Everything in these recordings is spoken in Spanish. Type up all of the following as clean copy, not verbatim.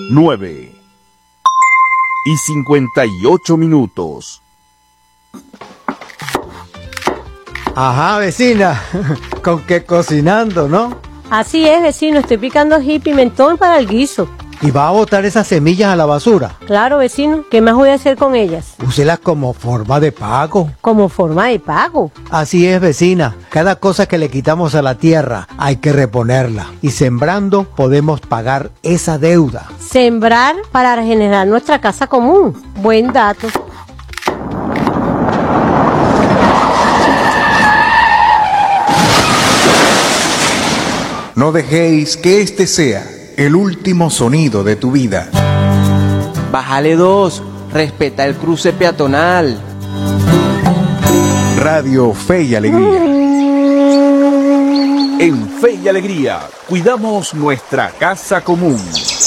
9:58. Ajá, vecina, con que cocinando, ¿no? Así es, vecino, estoy picando ají y pimentón para el guiso. ¿Y va a botar esas semillas a la basura? Claro, vecino, ¿qué más voy a hacer con ellas? Úselas como forma de pago. ¿Como forma de pago? Así es, vecina. Cada cosa que le quitamos a la tierra hay que reponerla. Y sembrando podemos pagar esa deuda. Sembrar para regenerar nuestra casa común. Buen dato. No dejéis que este sea el último sonido de tu vida. Bájale 2, respeta el cruce peatonal. Radio Fe y Alegría. En Fe y Alegría, cuidamos nuestra casa común.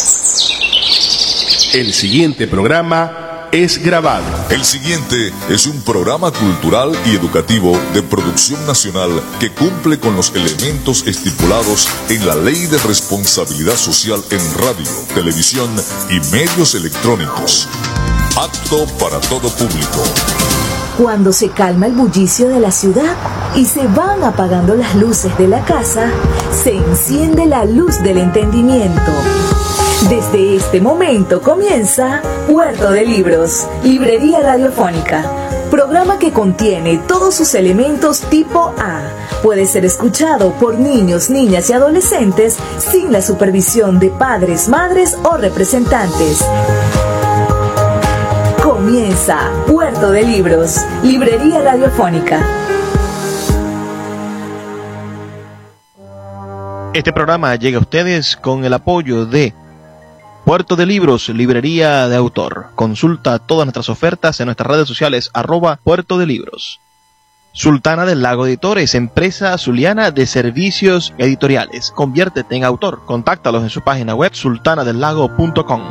El siguiente programa es grabado. El siguiente es un programa cultural y educativo de producción nacional que cumple con los elementos estipulados en la Ley de Responsabilidad Social en radio, televisión y medios electrónicos. Apto para todo público. Cuando se calma el bullicio de la ciudad y se van apagando las luces de la casa, se enciende la luz del entendimiento. Desde este momento comienza Puerto de Libros, librería radiofónica, programa que contiene todos sus elementos tipo A. Puede ser escuchado por niños, niñas y adolescentes sin la supervisión de padres, madres o representantes. Comienza Puerto de Libros, librería radiofónica. Este programa llega a ustedes con el apoyo de Puerto de Libros, librería de autor. Consulta todas nuestras ofertas en nuestras redes sociales @Puerto de Libros. Sultana del Lago Editores, empresa zuliana de servicios editoriales. Conviértete en autor. Contáctalos en su página web sultanadelago.com.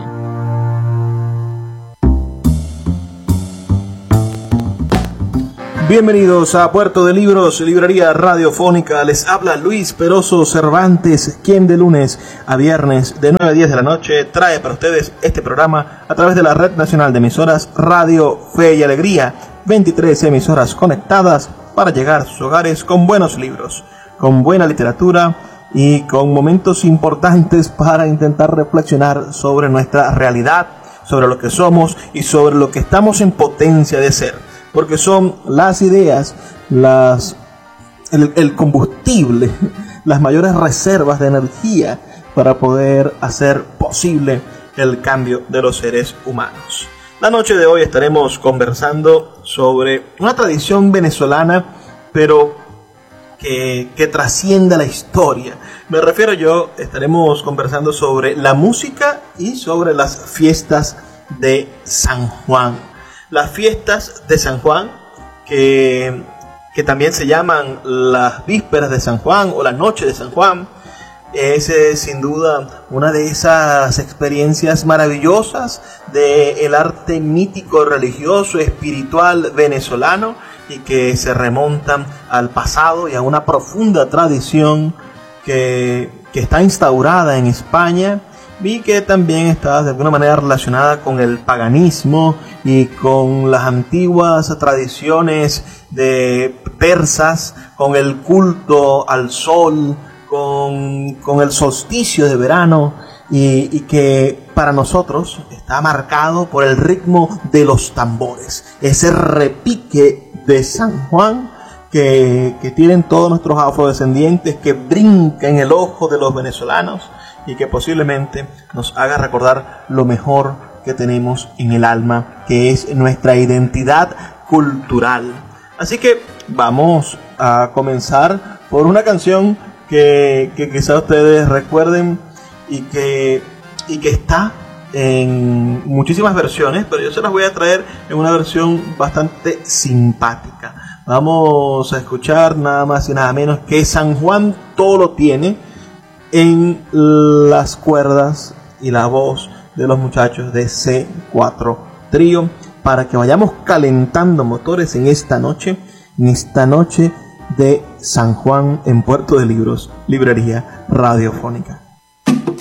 Bienvenidos a Puerto de Libros, librería radiofónica. Les habla Luis Peroso Cervantes, quien de lunes a viernes de 9 a 10 de la noche trae para ustedes este programa a través de la Red Nacional de Emisoras Radio Fe y Alegría. 23 emisoras conectadas para llegar a sus hogares con buenos libros, con buena literatura y con momentos importantes para intentar reflexionar sobre nuestra realidad, sobre lo que somos y sobre lo que estamos en potencia de ser. Porque son las ideas, el combustible, las mayores reservas de energía para poder hacer posible el cambio de los seres humanos. La noche de hoy estaremos conversando sobre una tradición venezolana, pero que trasciende la historia. Me refiero estaremos conversando sobre la música y sobre las fiestas de San Juan. Las fiestas de San Juan, que también se llaman las vísperas de San Juan o la noche de San Juan, es sin duda una de esas experiencias maravillosas del arte mítico, religioso, espiritual venezolano y que se remontan al pasado y a una profunda tradición que está instaurada en España. Vi que también está de alguna manera relacionada con el paganismo y con las antiguas tradiciones de persas, con el culto al sol, con el solsticio de verano y que para nosotros está marcado por el ritmo de los tambores, ese repique de San Juan que tienen todos nuestros afrodescendientes, que brinca en el ojo de los venezolanos y que posiblemente nos haga recordar lo mejor que tenemos en el alma, que es nuestra identidad cultural. Así que vamos a comenzar por una canción que quizás ustedes recuerden y que está en muchísimas versiones, pero yo se las voy a traer en una versión bastante simpática. Vamos a escuchar nada más y nada menos que San Juan todo lo tiene, en las cuerdas y la voz de los muchachos de C4 Trío, para que vayamos calentando motores en esta noche de San Juan en Puerto de Libros, librería radiofónica.